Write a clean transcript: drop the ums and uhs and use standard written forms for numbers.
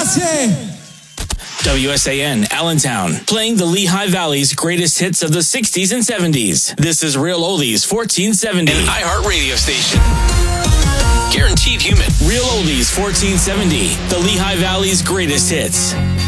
Grazie. WSAN Allentown, playing the Lehigh Valley's greatest hits of the 60s and 70s. This is Real Oldies 1470. An iHeart radio station. Guaranteed human. Real Oldies 1470, the Lehigh Valley's greatest hits.